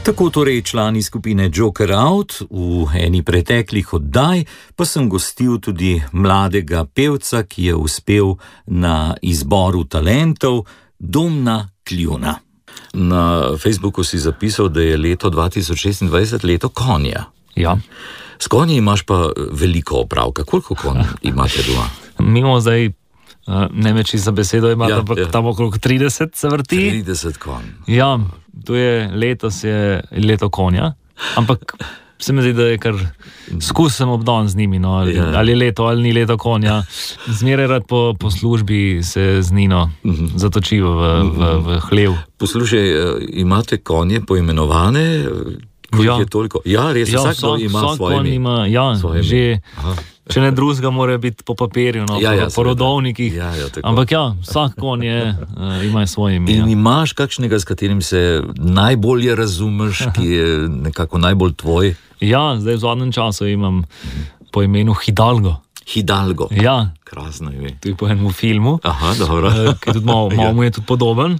Tako torej člani skupine Joker Out, v eni preteklih oddaj pa sem gostil tudi mladega pevca, ki je uspel na izboru talentov, Domna Kljuna. Na Facebooku si zapisal, da je leto 2026 leto konja. Ja. S konji imaš pa veliko opravka. Koliko konj imate doma? Mi imamo zdaj, ne več za besedo imate, ampak tam okrog 30 se vrti. 30 konj. Ja, letos je leto konja, ampak se mi zdi, da je kar skusen obdan z njimi, no, ali leto ali ni leto konja. Zmeraj rad po službi se z njino zatočijo v hlev. Poslušaj, imate konje poimenovane? Koliko je toliko? Ja, res, vsak ima svoje ime. Ja, že, če ne drugega, mora biti po papirju, po rodovnikih. Ampak vsak konj ima svoje ime. In imaš kakšnega, s katerim se najbolje razumeš, ki je nekako najbolj tvoj? Ja, zdaj v zadnjem času imam po imenu Hidalgo. Hidalgo. Ja. Krasno ime. To je po enem filmu. Aha, dobro. Ki tudi malo mu je tudi podoben.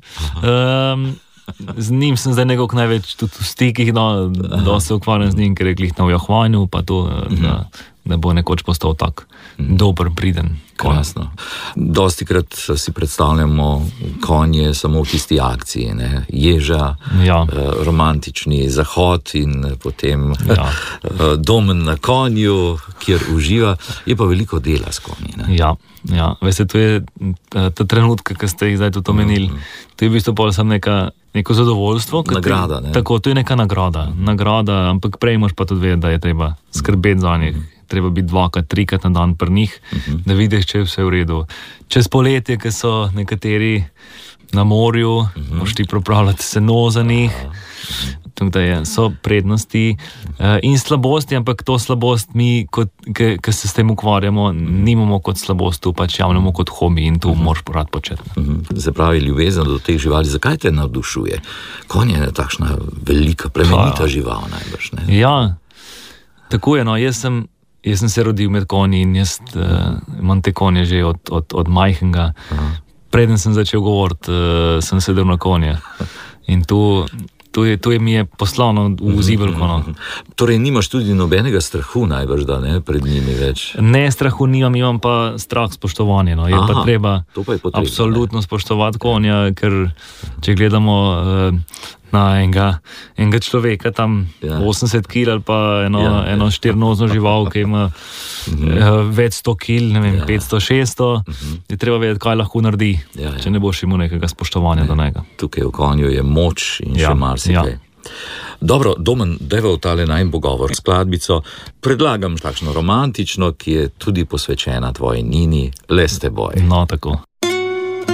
Z njim sem zdaj nekako največ tudi v stikih, da se ukvarjam z njim, ker je glih na ujahvanju, pa to, da bo nekoč postal tak dober, priden. Krasno. Dostikrat si predstavljamo konje samo v tisti akciji, ne? Ježa, romantični zahod in potem Domen na konju, kjer uživa. Je pa veliko dela s konji, ne? Ja. Veste, to je ta trenutka, ki ste jih zdaj tudi omenili. To je v bistvu pol samo neko zadovoljstvo. Nagrada, ne? Tako, to je neka nagrada, ampak prej moraš pa tudi vedeti, da je treba skrbeti za njih. Treba biti 2-krat, 3-krat na dan pri njih, da vidiš, če je vse v redu. Čez poletje, ki so nekateri na morju, moraš ti pripravljati seno za njih. So prednosti in slabosti, ampak to slabost mi, ki se s tem ukvarjamo, nimamo kot slabost, tu pač javljamo kot hobi in to moraš rad početi. Se pravi, ljubezen do teh živali, zakaj te navdušuje? Konj je takšna velika, plemenita žival najbrž, ne? Ja, tako je, no, jaz sem se rodil med konji in jaz imam te konje že od majhnega. Preden sem začel govoriti, sem sedel na konje. In to je mi je poslano v zibelko. No. Torej nimaš tudi nobenega strahu najbrž, da ne, pred njimi več? Ne, strahu imam pa strah spoštovanje. No. Je pa treba absolutno spoštovati konja, ker če gledamo na enega človeka tam 80 kg ali pa eno štirnozno žival, ki ima več 100 kg, ne vem, 500-600, je treba vedeti, kaj lahko naredi, če ne boš imel nekega spoštovanja do njega. Tukaj v konju je moč in še marsikaj. Dobro, Domen, dajva v tale najin pogovor skladbico. Predlagam takšno romantično, ki je tudi posvečena tvoji Nini, Le s teboj. No, tako.